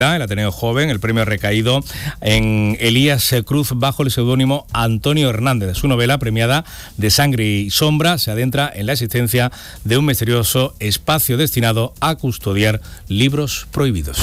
El Ateneo Joven, el premio ha recaído en Elías Cruz bajo el seudónimo Antonio Hernández. Su novela, premiada de Sangre y Sombra, se adentra en la existencia de un misterioso espacio destinado a custodiar libros prohibidos.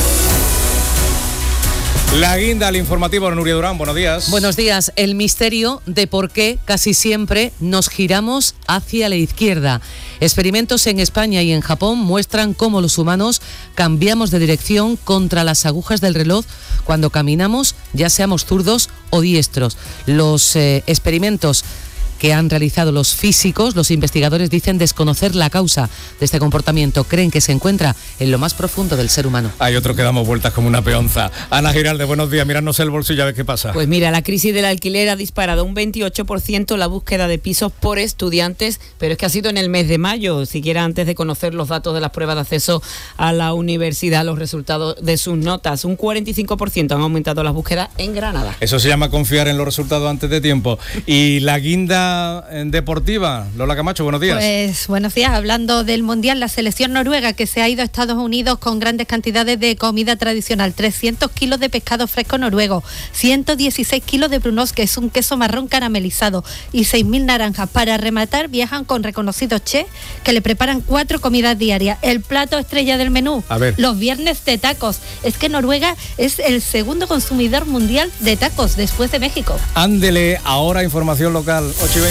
La guinda al informativo, Nuria Durán, buenos días. Buenos días. El misterio de por qué casi siempre nos giramos hacia la izquierda. Experimentos en España y en Japón muestran cómo los humanos cambiamos de dirección contra las agujas del reloj cuando caminamos, ya seamos zurdos o diestros. Los experimentos que han realizado los físicos, los investigadores dicen desconocer la causa de este comportamiento. Creen que se encuentra en lo más profundo del ser humano. Hay otro que damos vueltas como una peonza. Ana Giralde, buenos días. Míranos el bolsillo a ver qué pasa. Pues mira, la crisis del alquiler ha disparado un 28% la búsqueda de pisos por estudiantes, pero es que ha sido en el mes de mayo, siquiera antes de conocer los datos de las pruebas de acceso a la universidad, los resultados de sus notas. Un 45% han aumentado las búsquedas en Granada. Eso se llama confiar en los resultados antes de tiempo. Y la guinda deportiva, Lola Camacho, buenos días. Pues buenos días, hablando del Mundial, la selección noruega que se ha ido a Estados Unidos con grandes cantidades de comida tradicional, 300 kilos de pescado fresco noruego, 116 kilos de brunost, que es un queso marrón caramelizado, y 6.000 naranjas. Para rematar, viajan con reconocidos chefs que le preparan 4 comidas diarias. El plato estrella del menú, los viernes de tacos. Es que Noruega es el segundo consumidor mundial de tacos después de México. Ándele, ahora información local, 8:20.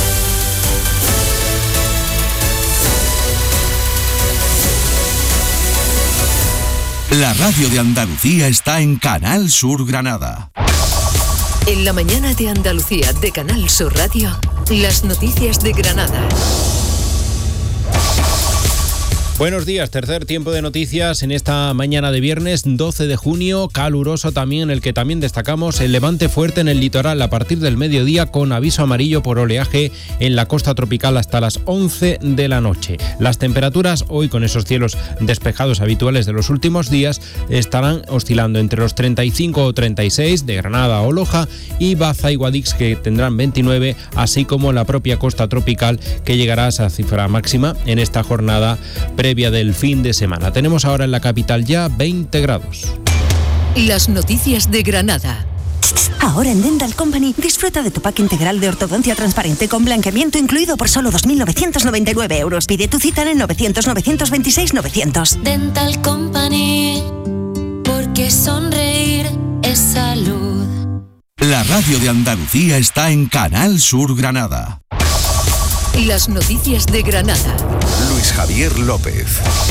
La radio de Andalucía está en Canal Sur Granada. En la mañana de Andalucía de Canal Sur Radio, las noticias de Granada. Buenos días, tercer tiempo de noticias en esta mañana de viernes 12 de junio, caluroso también, en el que también destacamos el levante fuerte en el litoral a partir del mediodía con aviso amarillo por oleaje en la costa tropical hasta las 11 de la noche. Las temperaturas hoy, con esos cielos despejados habituales de los últimos días, estarán oscilando entre los 35 o 36 de Granada o Loja y Baza y Guadix, que tendrán 29, así como la propia costa tropical, que llegará a esa cifra máxima en esta jornada previa del fin de semana. Tenemos ahora en la capital ya 20 grados. Las noticias de Granada. Ahora en Dental Company disfruta de tu pack integral de ortodoncia transparente con blanqueamiento incluido por solo 2.999 euros. Pide tu cita en el 900-926-900. Dental Company, porque sonreír es salud. La radio de Andalucía está en Canal Sur Granada. Las noticias de Granada. Luis Javier López.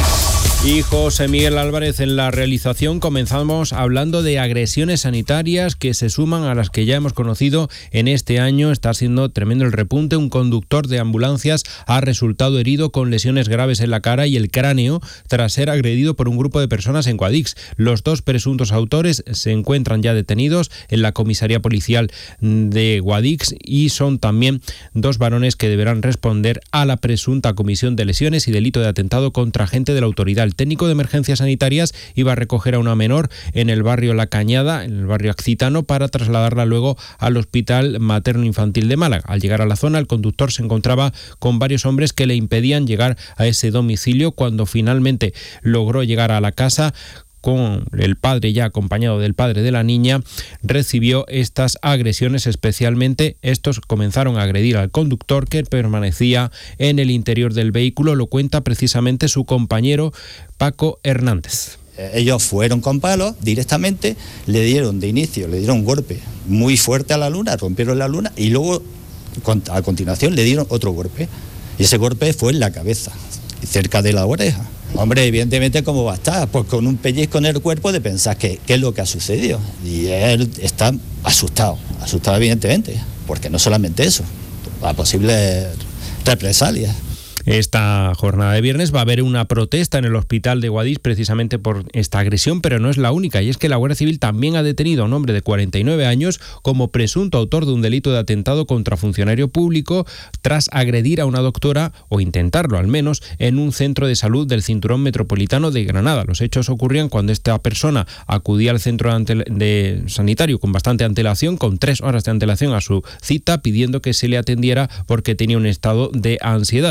Y José Miguel Álvarez en la realización. Comenzamos hablando de agresiones sanitarias que se suman a las que ya hemos conocido en este año. Está siendo tremendo el repunte. Un conductor de ambulancias ha resultado herido con lesiones graves en la cara y el cráneo tras ser agredido por un grupo de personas en Guadix. Los 2 presuntos autores se encuentran ya detenidos en la comisaría policial de Guadix y son también 2 varones que deberán responder a la presunta comisión de lesiones y delito de atentado contra agente de la autoridad. El técnico de emergencias sanitarias iba a recoger a una menor en el barrio La Cañada, en el barrio Accitano, para trasladarla luego al Hospital Materno Infantil de Málaga. Al llegar a la zona, el conductor se encontraba con varios hombres que le impedían llegar a ese domicilio. Cuando finalmente logró llegar a la casa, con el padre ya acompañado del padre de la niña, recibió estas agresiones. Especialmente estos comenzaron a agredir al conductor, que permanecía en el interior del vehículo. Lo cuenta precisamente su compañero Paco Hernández. Ellos fueron con palos directamente, le dieron un golpe muy fuerte a la luna, rompieron la luna y luego a continuación le dieron otro golpe. Y ese golpe fue en la cabeza, cerca de la oreja. Hombre, evidentemente, ¿cómo va a estar? Pues con un pellizco en el cuerpo de pensar qué es lo que ha sucedido. Y él está asustado evidentemente, porque no solamente eso, a posibles represalias. Esta jornada de viernes va a haber una protesta en el hospital de Guadix precisamente por esta agresión, pero no es la única, y es que la Guardia Civil también ha detenido a un hombre de 49 años como presunto autor de un delito de atentado contra funcionario público tras agredir a una doctora, o intentarlo al menos, en un centro de salud del Cinturón Metropolitano de Granada. Los hechos ocurrían cuando esta persona acudía al centro de sanitario con bastante antelación, con 3 horas de antelación a su cita, pidiendo que se le atendiera porque tenía un estado de ansiedad, decía.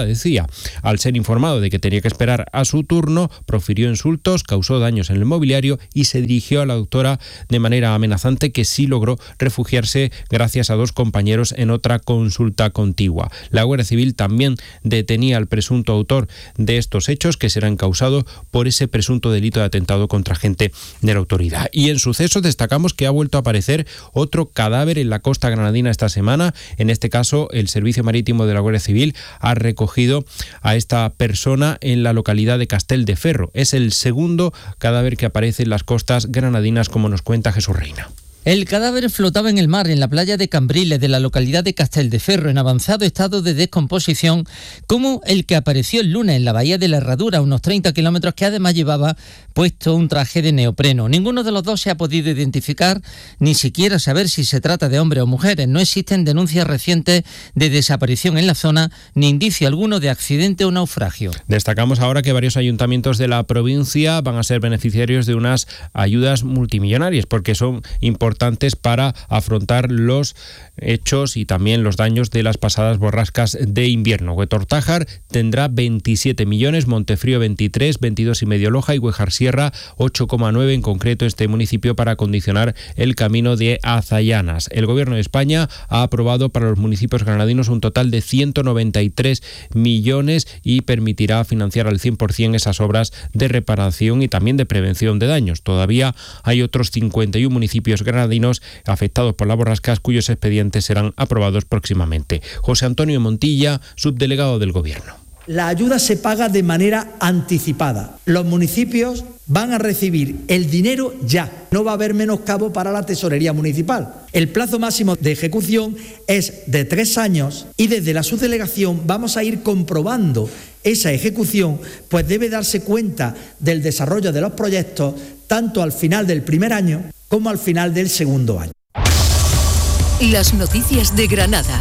vivienda. Al ser informado de que tenía que esperar a su turno, profirió insultos, causó daños en el mobiliario y se dirigió a la doctora de manera amenazante, que sí logró refugiarse gracias a 2 compañeros en otra consulta contigua. La Guardia Civil también detenía al presunto autor de estos hechos, que será encausado por ese presunto delito de atentado contra agente de la autoridad. Y en sucesos destacamos que ha vuelto a aparecer otro cadáver en la costa granadina esta semana. En este caso, el Servicio Marítimo de la Guardia Civil ha recogido a esta persona en la localidad de Castelldefels. Es el segundo cadáver que aparece en las costas granadinas, como nos cuenta Jesús Reina. El cadáver flotaba en el mar en la playa de Cambriles de la localidad de Castelldefels en avanzado estado de descomposición, como el que apareció el lunes en la bahía de la Herradura, a unos 30 kilómetros, que además llevaba puesto un traje de neopreno. Ninguno de los dos se ha podido identificar, ni siquiera saber si se trata de hombres o mujeres. No existen denuncias recientes de desaparición en la zona, ni indicio alguno de accidente o naufragio. Destacamos ahora que varios ayuntamientos de la provincia van a ser beneficiarios de unas ayudas multimillonarias, porque son importantes para afrontar los hechos y también los daños de las pasadas borrascas de invierno. Huetortájar tendrá 27 millones, Montefrío 23, 22,5 Loja y Güejar Sierra 8,9 en concreto este municipio para acondicionar el camino de Azayanas. El Gobierno de España ha aprobado para los municipios granadinos un total de 193 millones y permitirá financiar al 100% esas obras de reparación y también de prevención de daños. Todavía hay otros 51 municipios granadinos afectados por las borrascas cuyos expedientes serán aprobados próximamente. José Antonio Montilla, subdelegado del Gobierno. La ayuda se paga de manera anticipada. Los municipios van a recibir el dinero ya. No va a haber menoscabo para la tesorería municipal. El plazo máximo de ejecución es de 3 años y desde la subdelegación vamos a ir comprobando esa ejecución, pues debe darse cuenta del desarrollo de los proyectos tanto al final del primer año como al final del segundo año. Las noticias de Granada.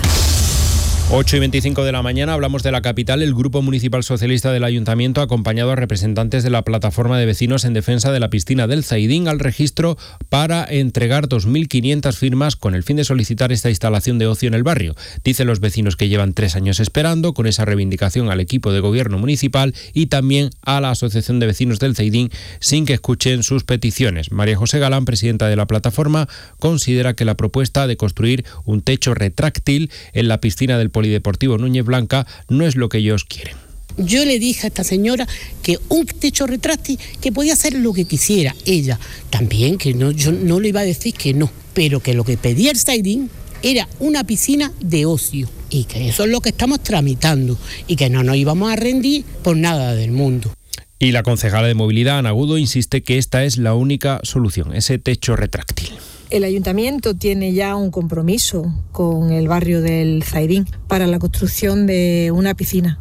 8:25 de la mañana, hablamos de la capital. El Grupo Municipal Socialista del Ayuntamiento ha acompañado a representantes de la plataforma de vecinos en defensa de la piscina del Zaidín al registro para entregar 2.500 firmas con el fin de solicitar esta instalación de ocio en el barrio. Dicen los vecinos que llevan 3 años esperando, con esa reivindicación al equipo de gobierno municipal y también a la Asociación de Vecinos del Zaidín, sin que escuchen sus peticiones. María José Galán, presidenta de la plataforma, considera que la propuesta de construir un techo retráctil en la piscina del Polideportivo Núñez Blanca no es lo que ellos quieren. Yo le dije a esta señora que un techo retráctil, que podía hacer lo que quisiera ella. También que no, yo no le iba a decir que no, pero que lo que pedía el Zaidín era una piscina de ocio y que eso es lo que estamos tramitando y que no nos íbamos a rendir por nada del mundo. Y la concejala de Movilidad, Ana Agudo, insiste que esta es la única solución, ese techo retráctil. El ayuntamiento tiene ya un compromiso con el barrio del Zaidín para la construcción de una piscina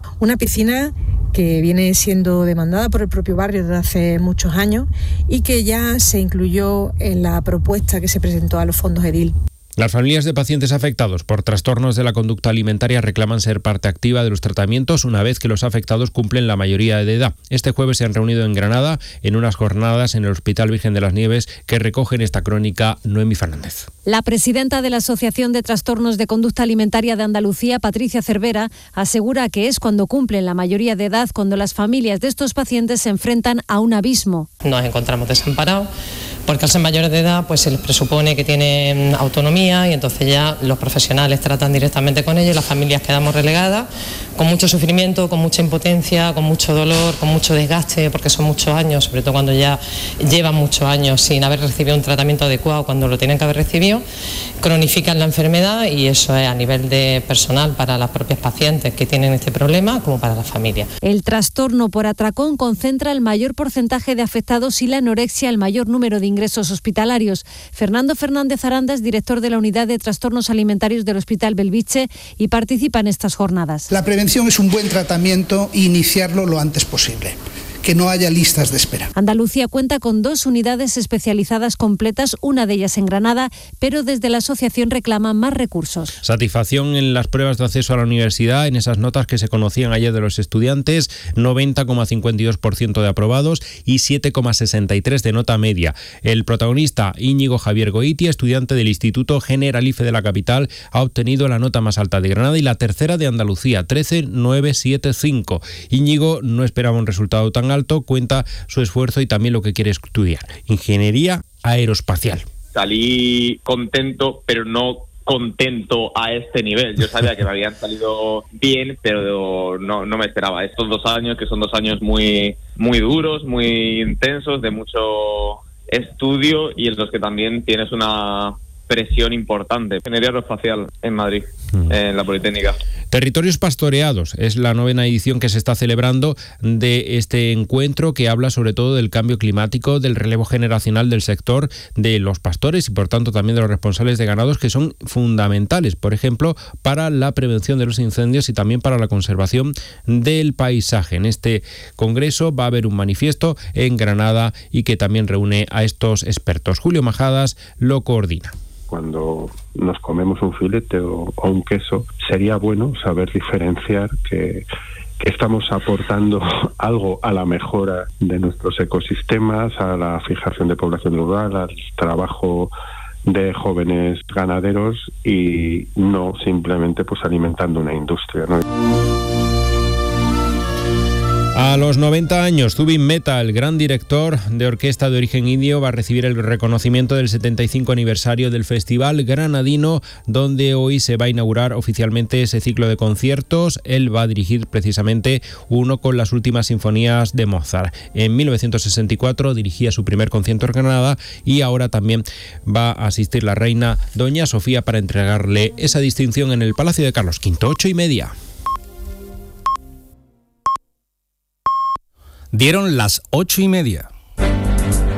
que viene siendo demandada por el propio barrio desde hace muchos años y que ya se incluyó en la propuesta que se presentó a los fondos EDIL. Las familias de pacientes afectados por trastornos de la conducta alimentaria reclaman ser parte activa de los tratamientos una vez que los afectados cumplen la mayoría de edad. Este jueves se han reunido en Granada en unas jornadas en el Hospital Virgen de las Nieves que recogen esta crónica Noemí Fernández. La presidenta de la Asociación de Trastornos de Conducta Alimentaria de Andalucía, Patricia Cervera, asegura que es cuando cumplen la mayoría de edad cuando las familias de estos pacientes se enfrentan a un abismo. Nos encontramos desamparados porque al ser mayores de edad pues se les presupone que tienen autonomía y entonces ya los profesionales tratan directamente con ellos y las familias quedamos relegadas con mucho sufrimiento, con mucha impotencia, con mucho dolor, con mucho desgaste, porque son muchos años, sobre todo cuando ya llevan muchos años sin haber recibido un tratamiento adecuado cuando lo tienen que haber recibido, cronifican la enfermedad y eso es a nivel de personal para las propias pacientes que tienen este problema como para la familia. El trastorno por atracón concentra el mayor porcentaje de afectados y la anorexia el mayor número de ingresos hospitalarios. Fernando Fernández Aranda es director de la Unidad de Trastornos Alimentarios del Hospital Belviche y participa en estas jornadas. La prevención es un buen tratamiento e iniciarlo lo antes posible. que no haya listas de espera. Andalucía cuenta con 2 unidades especializadas completas, una de ellas en Granada, pero desde la asociación reclaman más recursos. Satisfacción en las pruebas de acceso a la universidad, en esas notas que se conocían ayer de los estudiantes, 90,52% de aprobados y 7,63% de nota media. El protagonista, Íñigo Javier Goitia, estudiante del Instituto Generalife de la capital, ha obtenido la nota más alta de Granada y la tercera de Andalucía, 13,975. Íñigo no esperaba un resultado tan alto, cuenta su esfuerzo y también lo que quiere estudiar: ingeniería aeroespacial. Salí contento, pero no contento a este nivel. Yo sabía que me habían salido bien, pero no me esperaba. Estos 2 años, que son 2 años muy, muy duros, muy intensos, de mucho estudio y en los que también tienes una presión importante. Ingeniería aeroespacial en Madrid, en la Politécnica. Territorios pastoreados es la 9ª edición que se está celebrando de este encuentro, que habla sobre todo del cambio climático, del relevo generacional del sector de los pastores y por tanto también de los responsables de ganados, que son fundamentales, por ejemplo, para la prevención de los incendios y también para la conservación del paisaje. En este congreso va a haber un manifiesto en Granada y que también reúne a estos expertos. Julio Majadas lo coordina. Cuando nos comemos un filete o un queso, sería bueno saber diferenciar que estamos aportando algo a la mejora de nuestros ecosistemas, a la fijación de población rural, al trabajo de jóvenes ganaderos y no simplemente pues alimentando una industria, ¿no? A los 90 años, Zubin Mehta, el gran director de orquesta de origen indio, va a recibir el reconocimiento del 75 aniversario del Festival Granadino, donde hoy se va a inaugurar oficialmente ese ciclo de conciertos. Él va a dirigir precisamente uno con las últimas sinfonías de Mozart. En 1964 dirigía su primer concierto en Granada y ahora también va a asistir la reina Doña Sofía para entregarle esa distinción en el Palacio de Carlos V, 8:30. Dieron las 8:30.